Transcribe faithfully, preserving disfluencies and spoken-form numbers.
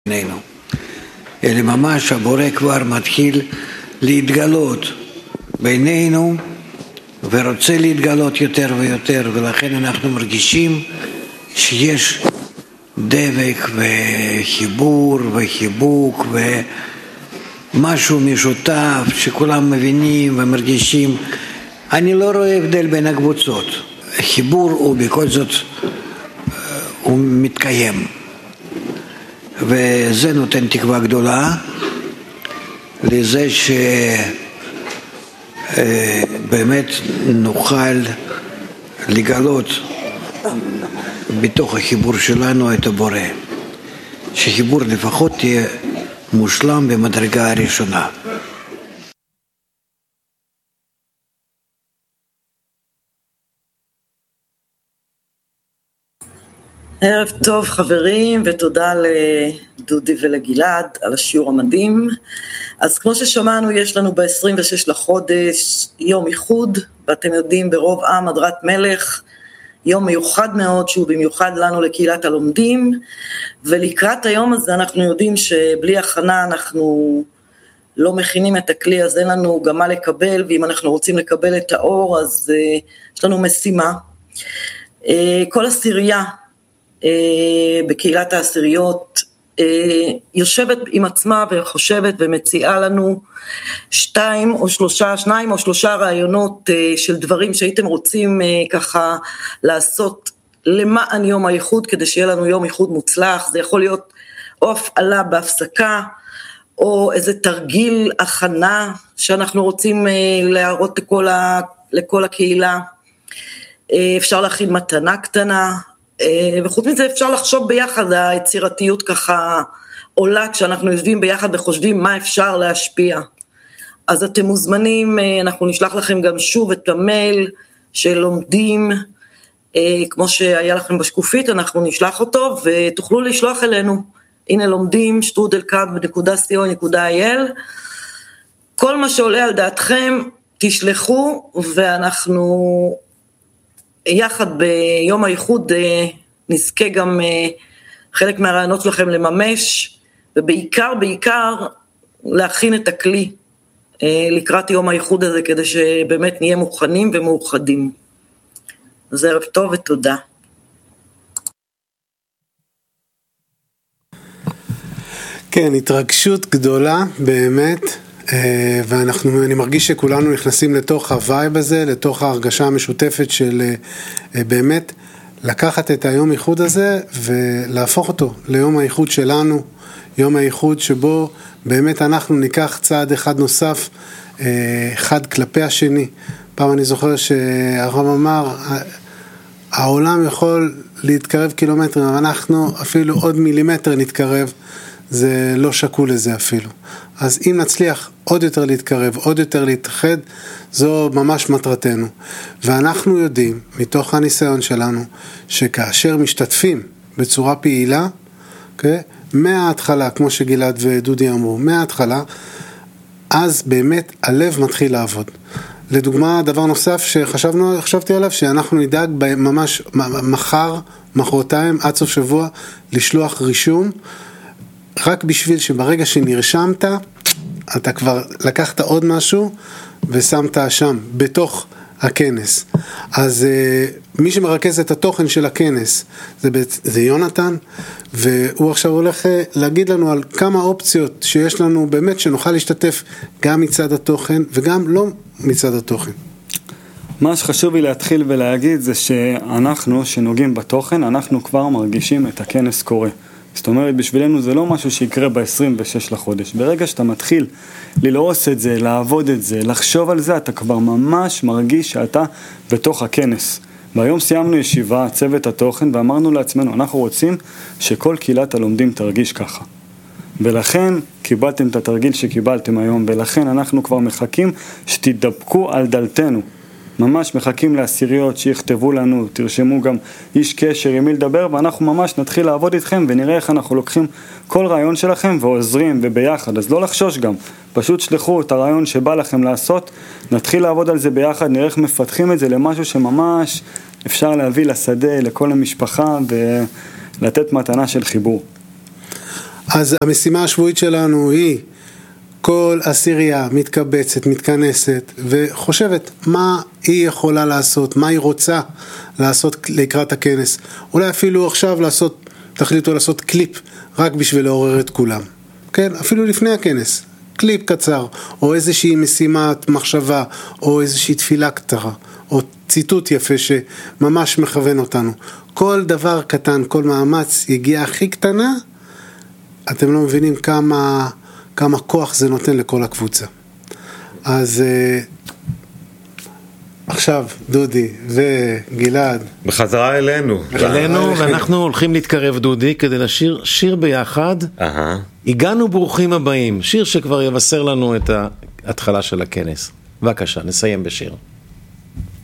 בינינו, אלא ממש הבורא כבר מתחיל להתגלות בינינו ורוצה להתגלות יותר ויותר, ולכן אנחנו מרגישים שיש דבק וחיבור וחיבוק ומשהו משותף שכולם מבינים ומרגישים. אני לא רואה הבדל בין הקבוצות, החיבור הוא בכל זאת הוא מתקיים, וזה נותן תקווה גדולה לזה שבאמת נוכל לגלות בתוך החיבור שלנו את הבורא, שחיבור לפחות תהיה מושלם במדרגה הראשונה. ערב טוב חברים, ותודה לדודי ולגלעד על השיעור המדהים. אז כמו ששמענו, יש לנו ב-עשרים ושש לחודש יום ייחוד, ואתם יודעים ברוב עם הדרת מלך, יום מיוחד מאוד שהוא במיוחד לנו לקהילת הלומדים, ולקראת היום הזה אנחנו יודעים שבלי הכנה אנחנו לא מכינים את הכלי, אז אין לנו גם מה לקבל, ואם אנחנו רוצים לקבל את האור אז uh, יש לנו משימה. Uh, כל עשירייה בקהילת העשיריות יושבת עם עצמה וחושבת ומציעה לנו שתיים או שלושה, שניים או שלושה רעיונות של דברים שהייתם רוצים ככה לעשות למען יום הייחוד, כדי שיהיה לנו יום ייחוד מוצלח. זה יכול להיות או הפעלה בהפסקה, או איזה תרגיל הכנה שאנחנו רוצים להראות לכל, ה, לכל הקהילה. אפשר להכין מתנה קטנה, וחוץ מזה אפשר לחשוב ביחד, היצירתיות ככה עולה כשאנחנו יושבים ביחד וחושבים מה אפשר להשפיע. אז אתם מוזמנים, אנחנו נשלח לכם גם שוב את המייל של לומדים, כמו שהיה לכם בשקופית, אנחנו נשלח אותו ותוכלו לשלוח אלינו. הנה לומדים שטרודל קאב נקודה סי או נקודה איי אל, כל מה שעולה על דעתכם תשלחו, ואנחנו יחד ביום הייחוד נזכה גם חלק מהרעיונות שלכם לממש, ובעיקר בעיקר להכין את הכלי לקראת יום הייחוד הזה, כדי שבאמת נהיה מוכנים ומאוחדים. אז ערב טוב ותודה. כן, התרגשות גדולה באמת, ואנחנו, אני מרגיש שכולנו נכנסים לתוך הווייב הזה, לתוך ההרגשה המשותפת של באמת לקחת את היום הייחוד הזה ולהפוך אותו ליום הייחוד שלנו, יום הייחוד שבו באמת אנחנו ניקח צעד אחד נוסף, אחד כלפי השני. פעם אני זוכר שהרב אמר, העולם יכול להתקרב קילומטרים, אבל אנחנו אפילו עוד מילימטר נתקרב, זה לא שקול לזה אפילו. אז אם נצליח עוד יותר להתקרב, עוד יותר להתאחד, זו ממש מטרתנו. ואנחנו יודעים, מתוך הניסיון שלנו, שכאשר משתתפים בצורה פעילה, okay, מההתחלה, כמו שגלעד ודודי אמרו, מההתחלה, אז באמת הלב מתחיל לעבוד. לדוגמה, דבר נוסף שחשבנו, חשבתי עליו, שאנחנו נדאג ממש מחר, מחרתיים, עד סוף שבוע, לשלוח רישום, רק בשביל שברגע שנרשמת, אתה כבר לקחת עוד משהו ושמת שם, בתוך הכנס. אז uh, מי שמרכז את התוכן של הכנס, זה, זה יונתן, והוא עכשיו הולך להגיד לנו על כמה אופציות שיש לנו באמת שנוכל להשתתף גם מצד התוכן וגם לא מצד התוכן. מה שחשוב לי להתחיל ולהגיד זה שאנחנו שנוגעים בתוכן, אנחנו כבר מרגישים את הכנס קורה. זאת אומרת, בשבילנו זה לא משהו שיקרה ב-עשרים ושש לחודש. ברגע שאתה מתחיל ללעוס את זה, לעבוד את זה, לחשוב על זה, אתה כבר ממש מרגיש שאתה בתוך הכנס. והיום סיימנו ישיבה, צוות התוכן, ואמרנו לעצמנו, אנחנו רוצים שכל קהילת הלומדים תרגיש ככה. ולכן קיבלתם את התרגיל שקיבלתם היום, ולכן אנחנו כבר מחכים שתדבקו על דלתנו. ממש מחכים לעשיריות שיכתבו לנו, תרשמו גם איש קשר עם מי לדבר, ואנחנו ממש נתחיל לעבוד איתכם ונראה איך אנחנו לוקחים כל רעיון שלכם ועוזרים וביחד. אז לא לחשוש גם, פשוט שלחו את הרעיון שבא לכם לעשות, נתחיל לעבוד על זה ביחד, נראה איך מפתחים את זה למשהו שממש אפשר להביא לשדה, לכל המשפחה ולתת מתנה של חיבור. אז המשימה השבועית שלנו היא כל עשירייה מתקבצת, מתכנסת וחושבת מה היא יכולה לעשות, מה היא רוצה לעשות לקראת הכנס. אולי אפילו עכשיו לעשות, תחליטו לעשות קליפ רק בשביל לעורר את כולם. כן, אפילו לפני הכנס, קליפ קצר, או איזושהי משימת מחשבה, או איזושהי תפילה קצרה, או ציטוט יפה שממש מכוון אותנו. כל דבר קטן, כל מאמץ יגיע הכי קטנה, אתם לא מבינים כמה, כמה כוח זה נותן לכל הקבוצה. אז עכשיו דודי וגלעד. בחזרה אלינו. אלינו, ואנחנו הולכים להתקרב דודי כדי לשיר שיר ביחד. אהה. הגענו ברוכים הבאים, שיר שכבר יבשר לנו את ההתחלה של הכנס. בבקשה, נסיים בשיר.